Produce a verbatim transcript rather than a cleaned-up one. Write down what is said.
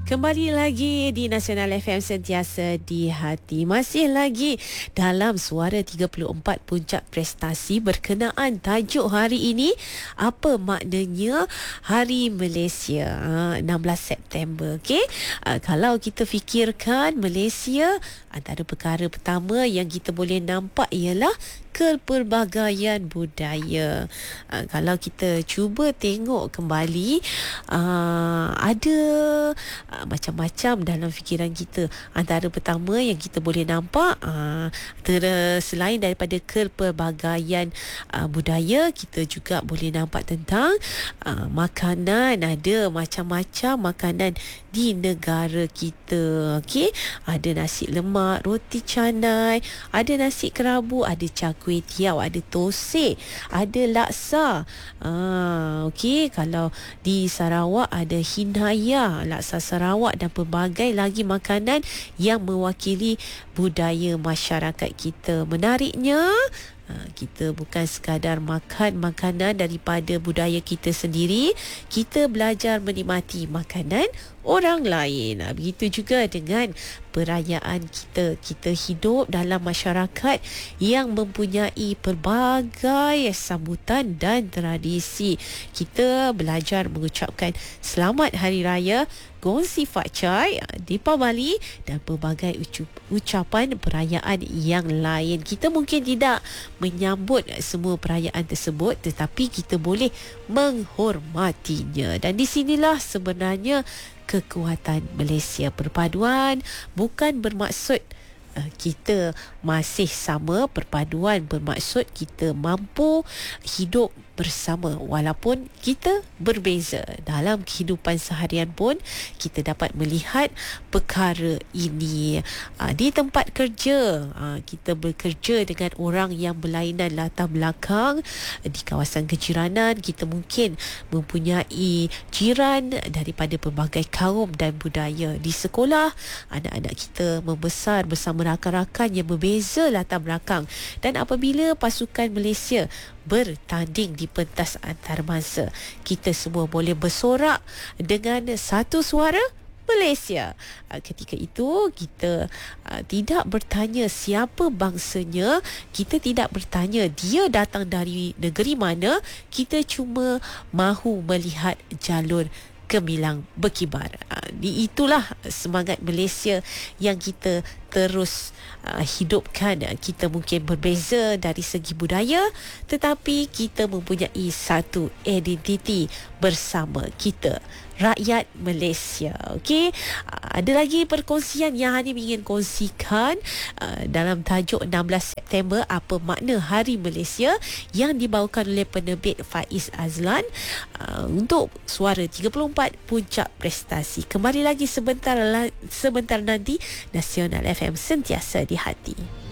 Kembali lagi di Nasional F M Sentiasa di Hati. Masih lagi dalam Suara tiga puluh empat Puncak Prestasi berkenaan tajuk hari ini. Apa maknanya Hari Malaysia enam belas September. Okay? Uh, kalau kita fikirkan Malaysia, antara perkara pertama yang kita boleh nampak ialah kepelbagaian budaya. Uh, kalau kita cuba tengok kembali, uh, ada uh, macam-macam dalam fikiran kita. Antara pertama yang kita boleh nampak, uh, ter, selain daripada kepelbagaian uh, budaya, kita juga boleh nampak tentang uh, makanan. Ada macam-macam makanan di negara kita. Okey, ada nasi lemak, roti canai, ada nasi kerabu, ada cakwe kuih tiaw, ada tosek, ada laksa. Ah, okey, kalau di Sarawak ada hinaya, laksa Sarawak dan pelbagai lagi makanan yang mewakili budaya masyarakat kita. Menariknya, kita bukan sekadar makan makanan daripada budaya kita sendiri, kita belajar menikmati makanan orang lain. Begitu juga dengan perayaan kita. Kita hidup dalam masyarakat yang mempunyai pelbagai sambutan dan tradisi. Kita belajar mengucapkan Selamat Hari Raya, Gongsi Fat Chai, Deepavali dan pelbagai ucapan perayaan yang lain. Kita mungkin tidak menyambut semua perayaan tersebut, tetapi kita boleh menghormatinya. Dan di sinilah sebenarnya kekuatan Malaysia. Perpaduan bukan bermaksud uh, kita masih sama. Perpaduan bermaksud kita mampu hidup bersama walaupun kita berbeza. Dalam kehidupan seharian pun kita dapat melihat perkara ini. Uh, di tempat kerja, uh, kita bekerja dengan orang yang berlainan latar belakang. Di kawasan kejiranan, kita mungkin mempunyai jiran daripada pelbagai kaum dan budaya. Di sekolah, anak-anak kita membesar bersama rakan-rakan yang berbeza latar belakang. Dan apabila pasukan Malaysia bertanding di pentas antarabangsa, kita semua boleh bersorak dengan satu suara Malaysia. Ketika itu kita uh, tidak bertanya siapa bangsanya, kita tidak bertanya dia datang dari negeri mana, kita cuma mahu melihat jalur gemilang berkibar. Uh, itulah semangat Malaysia yang kita terus uh, hidupkan. Kita mungkin berbeza dari segi budaya, tetapi kita mempunyai satu identiti bersama kita, rakyat Malaysia. Okey, uh, ada lagi perkongsian yang Hani ingin kongsikan uh, dalam tajuk enam belas September, apa makna Hari Malaysia, yang dibawakan oleh penerbit Faiz Azlan uh, untuk Suara tiga puluh empat Puncak Prestasi. Kembali lagi sebentar sebentar nanti. Nasional F M Sentiasa di Hati.